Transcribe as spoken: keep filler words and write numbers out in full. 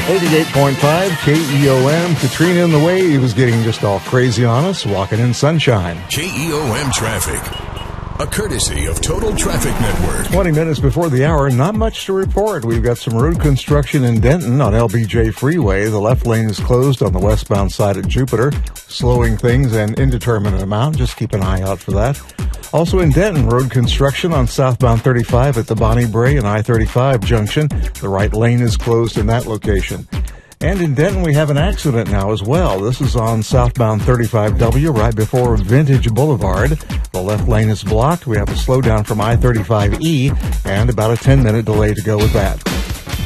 eighty-eight point five K E O M. Katrina in the waves getting just all crazy on us, walking in sunshine. K E O M traffic. A courtesy of Total Traffic Network. twenty minutes before the hour, not much to report. We've got some road construction in Denton on L B J Freeway. The left lane is closed on the westbound side at Jupiter, slowing things an indeterminate amount. Just keep an eye out for that. Also in Denton, road construction on southbound thirty-five at the Bonnie Bray and I thirty-five junction. The right lane is closed in that location. And in Denton, we have an accident now as well. This is on southbound thirty-five W right before Vintage Boulevard. The left lane is blocked. We have a slowdown from I thirty-five E and about a ten minute delay to go with that.